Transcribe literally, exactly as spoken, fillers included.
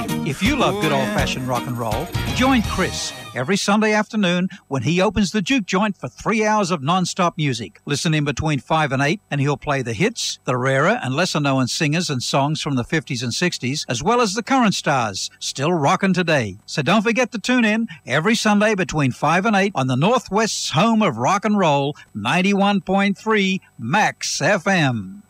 If you love good old-fashioned rock and roll, join Chris every Sunday afternoon when he opens the Juke Joint for three hours of non-stop music. Listen in between five and eight, and he'll play the hits, the rarer and lesser-known singers and songs from the fifties and sixties, as well as the current stars, still rocking today. So don't forget to tune in every Sunday between five and eight on the Northwest's home of rock and roll, ninety-one point three Max F M.